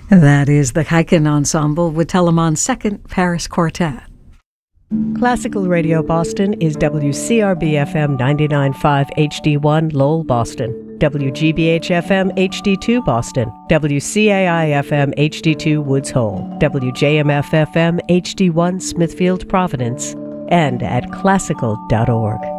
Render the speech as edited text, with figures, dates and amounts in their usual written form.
That is the Kaiken Ensemble with Telemann's Second Paris Quartet. Classical Radio Boston is WCRB-FM 99.5 HD1 Lowell, Boston, WGBH-FM HD2 Boston, WCAI-FM HD2 Woods Hole, WJMF-FM HD1 Smithfield, Providence, and at classical.org.